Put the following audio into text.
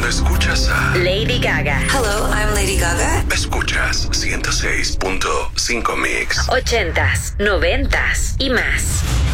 Escuchas a Lady Gaga. Hello, I'm Lady Gaga. Escuchas 106.5 Mix. 80s, 90s y más.